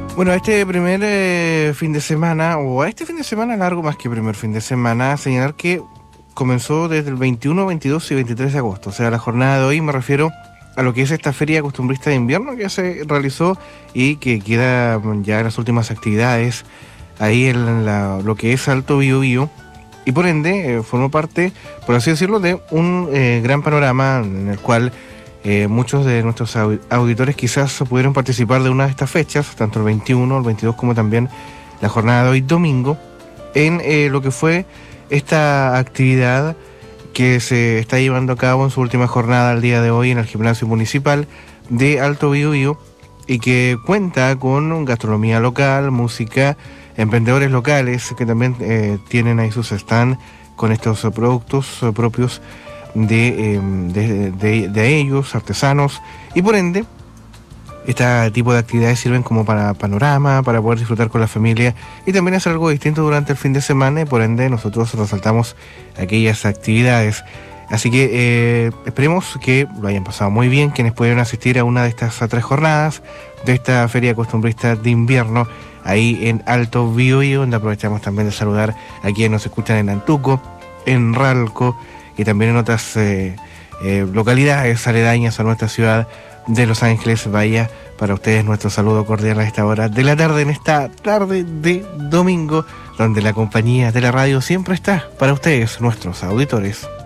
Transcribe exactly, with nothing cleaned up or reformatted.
Bueno, a este primer eh, fin de semana, o a este fin de semana largo más que primer fin de semana, señalar que comenzó desde el veintiuno, veintidós y veintitrés de agosto. O sea, la jornada de hoy me refiero a lo que es esta feria costumbrista de invierno que se realizó y que queda ya en las últimas actividades ahí en la, lo que es Alto Biobío. Y por ende, eh, formó parte, por así decirlo, de un eh, gran panorama en el cual Eh, muchos de nuestros auditores quizás pudieron participar de una de estas fechas, tanto el veintiuno, el veintidós como también la jornada de hoy domingo, en eh, lo que fue esta actividad que se está llevando a cabo en su última jornada al día de hoy en el gimnasio municipal de Alto Biobío y que cuenta con gastronomía local, música, emprendedores locales que también eh, tienen ahí sus stands con estos productos eh, propios De, eh, de, de, de ellos, artesanos, y por ende este tipo de actividades sirven como para panorama, para poder disfrutar con la familia y también hacer algo distinto durante el fin de semana, y por ende nosotros resaltamos aquellas actividades. Así que eh, esperemos que lo hayan pasado muy bien quienes pudieron asistir a una de estas tres jornadas de esta feria costumbrista de invierno ahí en Alto Biobío, donde aprovechamos también de saludar a quienes nos escuchan en Antuco, en Ralco y también en otras eh, eh, localidades aledañas a nuestra ciudad de Los Ángeles. Vaya para ustedes nuestro saludo cordial a esta hora de la tarde, en esta tarde de domingo, donde la compañía de la radio siempre está para ustedes, nuestros auditores.